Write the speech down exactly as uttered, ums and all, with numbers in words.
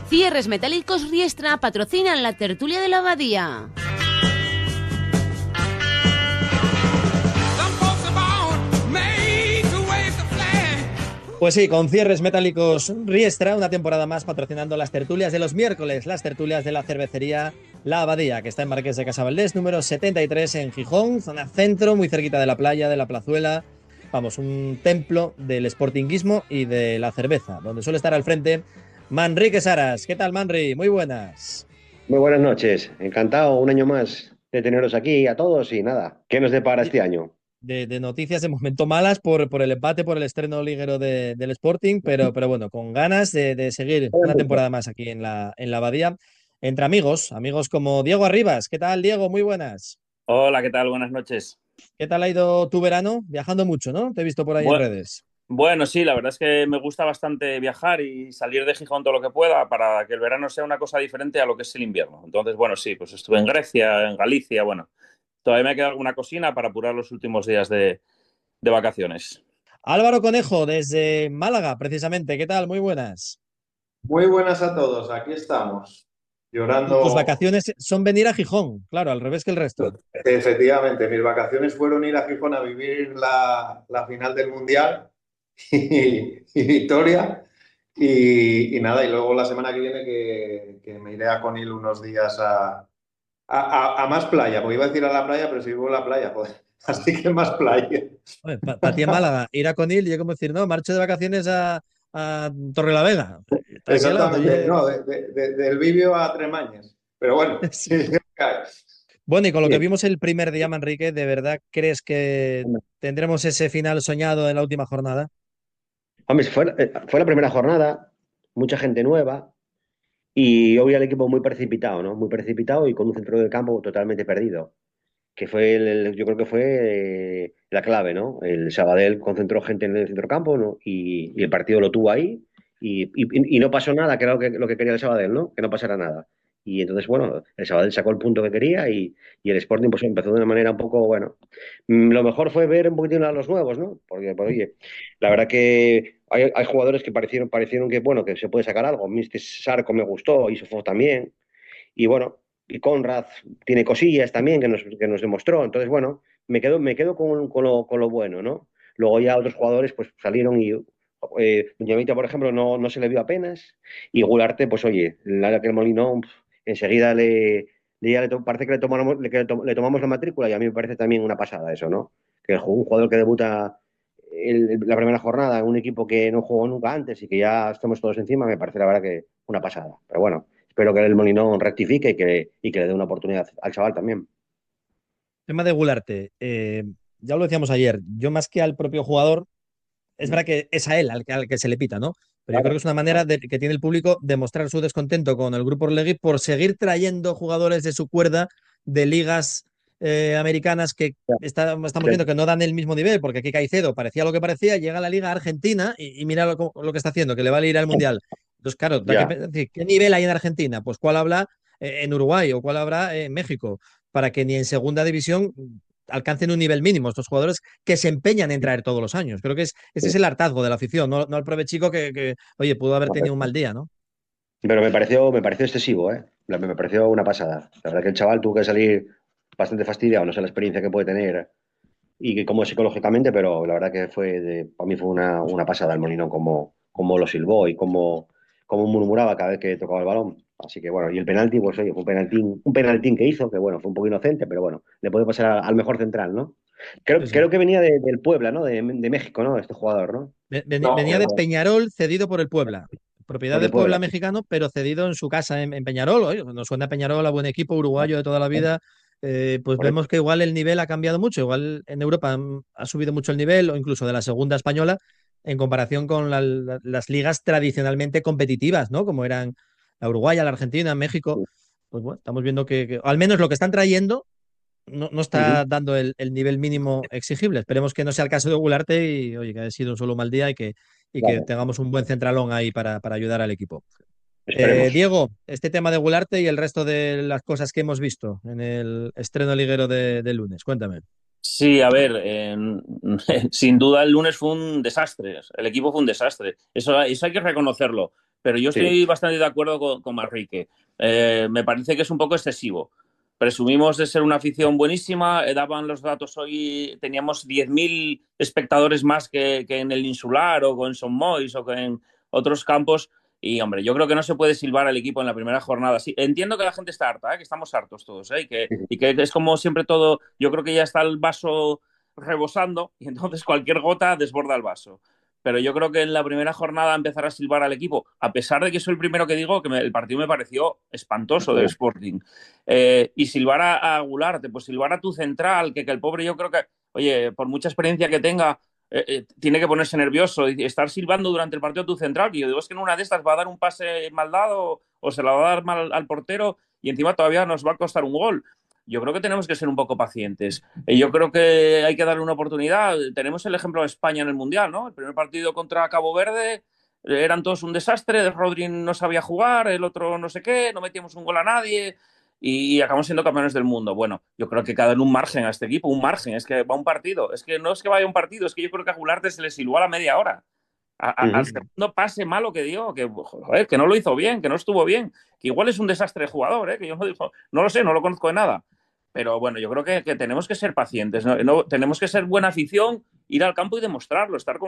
Cierres Metálicos Riestra patrocinan la tertulia de la Abadía. Pues sí, con Cierres Metálicos Riestra, una temporada más patrocinando las tertulias de los miércoles, las tertulias de la cervecería La Abadía, que está en Marqués de Casavaldés, número setenta y tres en Gijón, zona centro, muy cerquita de la playa, de la Plazuela. Vamos, un templo del sportinguismo y de la cerveza, donde suele estar al frente Manrique Saras. ¿Qué tal, Manri? Muy buenas. Muy buenas noches, encantado un año más de teneros aquí a todos y nada, ¿qué nos depara este año? De, de noticias de momento malas por, por el empate, por el estreno liguero de, del Sporting, pero, pero bueno, con ganas de, de seguir una temporada más aquí en la, en la Abadía, entre amigos, amigos como Diego Arribas. ¿Qué tal, Diego? Muy buenas. Hola, ¿qué tal? Buenas noches. ¿Qué tal ha ido tu verano? Viajando mucho, ¿no? Te he visto por ahí en Bu- redes. Bueno, sí, la verdad es que me gusta bastante viajar y salir de Gijón todo lo que pueda para que el verano sea una cosa diferente a lo que es el invierno. Entonces, bueno, sí, pues estuve en Grecia, en Galicia, bueno, todavía me queda alguna cocina para apurar los últimos días de, de vacaciones. Álvaro Conejo, desde Málaga, precisamente. ¿Qué tal? Muy buenas. Muy buenas a todos, aquí estamos, Tus llorando. vacaciones son venir a Gijón, claro, al revés que el resto. Efectivamente, mis vacaciones fueron ir a Gijón a vivir la, la final del Mundial y, y victoria. Y, y nada, y luego la semana que viene que, que me iré a Conil unos días a, a, a- a más playa, porque iba a decir a la playa, pero si vivo en la playa, joder. Así que más playa. Para pa ti en Málaga, ir a Conil y es como decir, no, marcho de vacaciones a, a Torrelavega. Está aquí al lado. Exactamente, Oye, no, de- de- de- del Bibio a Tremañes. Pero bueno, sí. sí, Bueno, y con lo que sí. vimos el primer día, Manrique, ¿de verdad crees que tendremos ese final soñado en la última jornada? Hombre, fue, eh, fue la primera jornada, mucha gente nueva y yo vi al equipo muy precipitado, ¿no? Muy precipitado y con un centro del campo totalmente perdido, que fue, el, el- yo creo que fue eh, la clave, ¿no? El Sabadell concentró gente en el centro del campo, ¿no? Y, y el partido lo tuvo ahí y, y- y no pasó nada, que era lo que, lo que quería el Sabadell, ¿no? Que no pasara nada. Y entonces, bueno, el Sabadell sacó el punto que quería y, y el Sporting pues empezó de una manera un poco, bueno, mm, lo mejor fue ver un poquitín a los nuevos, ¿no? Porque, pues, oye, la verdad que hay, hay jugadores que parecieron, parecieron que, bueno, que se puede sacar algo. mister Sarco me gustó, Isofo también. Y bueno, y Conrad tiene cosillas también que nos, que nos demostró. Entonces, bueno, me quedo, me quedo con, con lo, con lo bueno, ¿no? Luego ya otros jugadores pues salieron y eh, Ñamita, por ejemplo, no, no se le vio apenas. Y Gularte, pues oye, la que el Molino pf, enseguida le, le, ya le to- parece que le tomamos, le, que le to- le tomamos la matrícula y a mí me parece también una pasada eso, ¿no? Que el, un jugador que debuta el- la primera jornada en un equipo que no jugó nunca antes y que ya estamos todos encima, me parece la verdad que una pasada. Pero bueno, espero que el Molinón rectifique y que, y que le dé una oportunidad al chaval también. Tema de Gularte, eh, ya lo decíamos ayer, yo más que al propio jugador, es verdad que es a él al que, al que se le pita, ¿no? Pero yo creo que Claro, es una manera de, que tiene el público de mostrar su descontento con el grupo Orlegui por seguir trayendo jugadores de su cuerda de ligas eh, americanas que está- estamos viendo que no dan el mismo nivel, porque aquí Caicedo parecía lo que parecía, llega a la Liga Argentina y, y mira lo, lo que está haciendo, que le va a ir al Mundial. Entonces, claro, da que ya. decir, ¿qué nivel hay en Argentina? Pues cuál habla eh, en Uruguay o cuál habrá en México, para que ni en segunda división alcancen un nivel mínimo estos jugadores que se empeñan en traer todos los años. Creo que es, ese es el hartazgo de la afición, no, no el provechico que, que, oye, pudo haber tenido un mal día, ¿no? Pero me pareció, me pareció excesivo, ¿eh? La- Me pareció una pasada. La verdad que el chaval tuvo que salir bastante fastidiado, no sé la experiencia que puede tener y que cómo es psicológicamente, pero la verdad que fue de, para mí fue una, una pasada el Molinón, como, como lo silbó y cómo, cómo murmuraba cada vez que tocaba el balón. Así que bueno, y el penalti, pues oye, fue un penaltín, un penaltín que hizo, que bueno, fue un poco inocente, pero bueno, le puede pasar a- al mejor central, ¿no? Sí, Creo, sí. creo que venía de- del Puebla, ¿no? De, de México, ¿no? Este jugador, ¿no? No, Venía eh, de Peñarol cedido por el Puebla. Propiedad Por el del Puebla Puebla. mexicano, pero cedido en su casa en, en Peñarol. Oye, nos suena a Peñarol a buen equipo uruguayo de toda la vida. Eh, pues Correcto. vemos que igual el nivel ha cambiado mucho. Igual en Europa han- ha subido mucho el nivel, o incluso de la segunda española, en comparación con la- la- las ligas tradicionalmente competitivas, ¿no? Como eran la Uruguaya, la Argentina, México. Pues bueno, estamos viendo que, que al menos lo que están trayendo no, no Ujú. está dando el, el nivel mínimo exigible. Esperemos que no sea el caso de Gularte y oye, que haya sido un solo mal día y que, y que Claro, tengamos un buen centralón ahí para, para ayudar al equipo. Eh, esperemos. Diego, este tema de Gularte y el resto de las cosas que hemos visto en el estreno liguero de, de lunes, cuéntame. Sí, a ver, eh, sin duda el lunes fue un desastre. El equipo fue un desastre. Eso, eso hay que reconocerlo. Pero yo estoy Sí. bastante de acuerdo con, con Manrique. Eh, me parece que es un poco excesivo. Presumimos de ser una afición buenísima, eh, daban los datos hoy, teníamos diez mil espectadores más que, que en el Insular o en Son Moix o que en otros campos. Y, hombre, yo creo que no se puede silbar al equipo en la primera jornada. Sí, entiendo que la gente está harta, ¿eh? Que estamos hartos todos, ¿eh? Y que, y que es como siempre todo, yo creo que ya está el vaso rebosando y entonces cualquier gota desborda el vaso. Pero yo creo que en la primera jornada empezar a silbar al equipo, a pesar de que soy el primero que digo que me, el partido me pareció espantoso del Sporting. Eh, y silbar a, a Goulart, pues silbar a tu central, que, que el pobre yo creo que, oye, por mucha experiencia que tenga, eh, eh, tiene que ponerse nervioso y estar silbando durante el partido a tu central, que yo digo, es que en una de estas va a dar un pase mal dado o se la va a dar mal al portero y encima todavía nos va a costar un gol. Yo creo que tenemos que ser un poco pacientes. Yo creo que hay que darle una oportunidad. Tenemos el ejemplo de España en el Mundial, ¿no? El primer partido contra Cabo Verde eran todos un desastre, Rodri no sabía jugar, el otro no sé qué, no metíamos un gol a nadie y acabamos siendo campeones del mundo. Bueno, yo creo que hay que darle un margen a este equipo, un margen, es que va un partido, es que no es que vaya un partido, es que yo creo que a Goulart se le silbó a la media hora. A, a, al segundo pase malo que dio, que, joder, que no lo hizo bien, que no estuvo bien, que igual es un desastre de jugador, ¿eh? Que yo no, digo, no lo sé, no lo conozco de nada. Pero bueno, yo creo que, que tenemos que ser pacientes, ¿no? No, tenemos que ser buena afición, ir al campo y demostrarlo, estar con